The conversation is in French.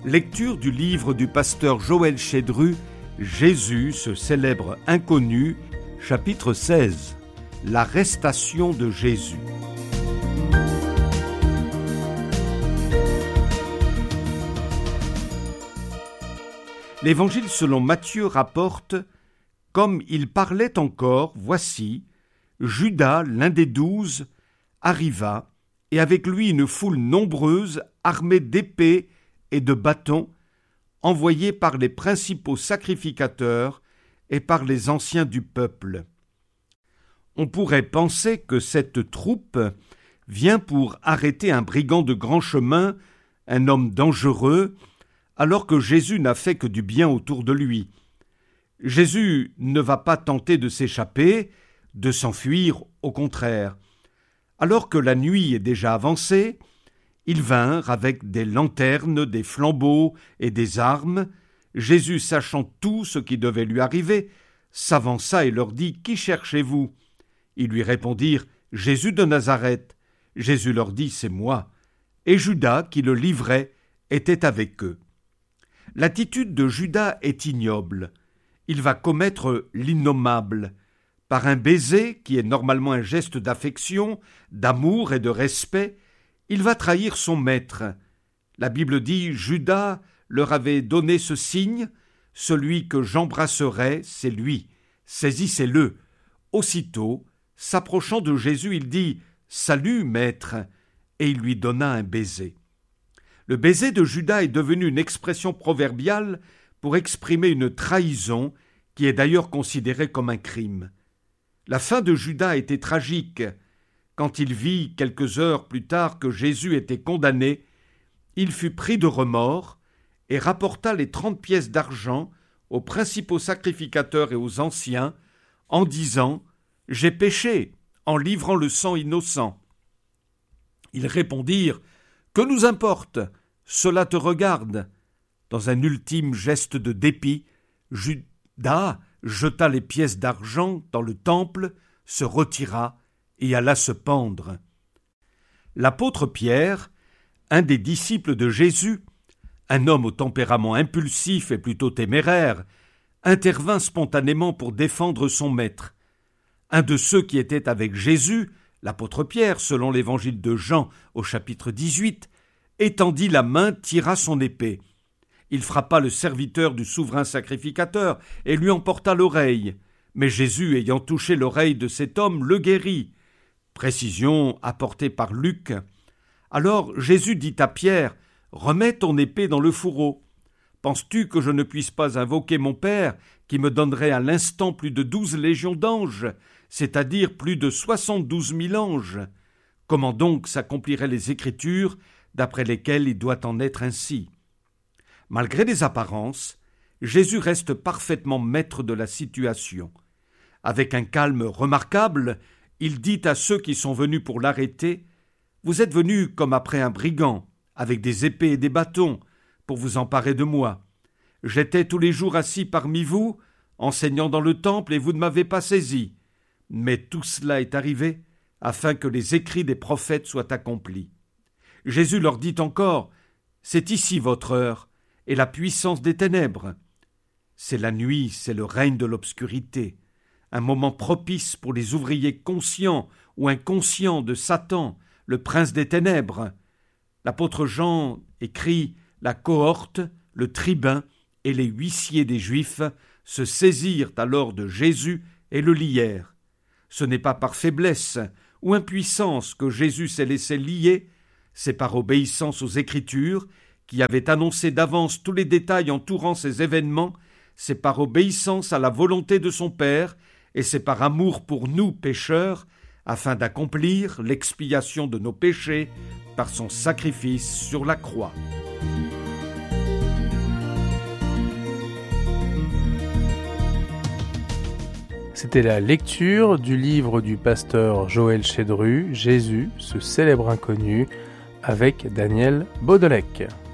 Lecture du livre du pasteur Joël Chedru, Jésus, ce célèbre inconnu, chapitre 16. L'arrestation de Jésus. L'Évangile selon Matthieu rapporte « Comme il parlait encore, voici, Judas, l'un des 12, arriva, et avec lui une foule nombreuse, armée d'épées et de bâtons, envoyés par les principaux sacrificateurs et par les anciens du peuple. » On pourrait penser que cette troupe vient pour arrêter un brigand de grand chemin, un homme dangereux, alors que Jésus n'a fait que du bien autour de lui. Jésus ne va pas tenter de s'échapper, de s'enfuir, au contraire. Alors que la nuit est déjà avancée, ils vinrent avec des lanternes, des flambeaux et des armes. Jésus, sachant tout ce qui devait lui arriver, s'avança et leur dit « Qui cherchez-vous » Ils lui répondirent « Jésus de Nazareth ». Jésus leur dit « C'est moi ». Et Judas, qui le livrait, était avec eux. L'attitude de Judas est ignoble. Il va commettre l'innommable. Par un baiser, qui est normalement un geste d'affection, d'amour et de respect, il va trahir son maître. La Bible dit « Judas leur avait donné ce signe, celui que j'embrasserai, c'est lui, saisissez-le ». Aussitôt, s'approchant de Jésus, il dit « Salut, maître », et il lui donna un baiser. Le baiser de Judas est devenu une expression proverbiale pour exprimer une trahison qui est d'ailleurs considérée comme un crime. La fin de Judas était tragique. Quand il vit quelques heures plus tard que Jésus était condamné, il fut pris de remords et rapporta les 30 pièces d'argent aux principaux sacrificateurs et aux anciens en disant « J'ai péché en livrant le sang innocent ». Ils répondirent « Que nous importe ? Cela te regarde ». Dans un ultime geste de dépit, Judas jeta les pièces d'argent dans le temple, se retira et alla se pendre. L'apôtre Pierre, un des disciples de Jésus, un homme au tempérament impulsif et plutôt téméraire, intervint spontanément pour défendre son maître. Un de ceux qui étaient avec Jésus, l'apôtre Pierre, selon l'évangile de Jean au chapitre 18, étendit la main, tira son épée. Il frappa le serviteur du souverain sacrificateur et lui emporta l'oreille. Mais Jésus, ayant touché l'oreille de cet homme, le guérit. Précision apportée par Luc. Alors Jésus dit à Pierre « Remets ton épée dans le fourreau. Penses-tu que je ne puisse pas invoquer mon Père, qui me donnerait à l'instant plus de 12 légions d'anges, c'est-à-dire plus de 72 000 anges? Comment donc s'accompliraient les Écritures, d'après lesquelles il doit en être ainsi ?» Malgré les apparences, Jésus reste parfaitement maître de la situation. Avec un calme remarquable, il dit à ceux qui sont venus pour l'arrêter « Vous êtes venus comme après un brigand, avec des épées et des bâtons, pour vous emparer de moi. J'étais tous les jours assis parmi vous, enseignant dans le temple, et vous ne m'avez pas saisi. Mais tout cela est arrivé afin que les écrits des prophètes soient accomplis. » Jésus leur dit encore « C'est ici votre heure, et la puissance des ténèbres. C'est la nuit, c'est le règne de l'obscurité, un moment propice pour les ouvriers conscients ou inconscients de Satan, le prince des ténèbres. » L'apôtre Jean écrit « La cohorte, le tribun et les huissiers des Juifs se saisirent alors de Jésus et le lièrent. Ce n'est pas par faiblesse ou impuissance que Jésus s'est laissé lier, c'est par obéissance aux Écritures, qui avait annoncé d'avance tous les détails entourant ces événements, c'est par obéissance à la volonté de son Père, et c'est par amour pour nous pécheurs, afin d'accomplir l'expiation de nos péchés par son sacrifice sur la croix. C'était la lecture du livre du pasteur Joël Chedru, Jésus, ce célèbre inconnu, avec Daniel Baudelec.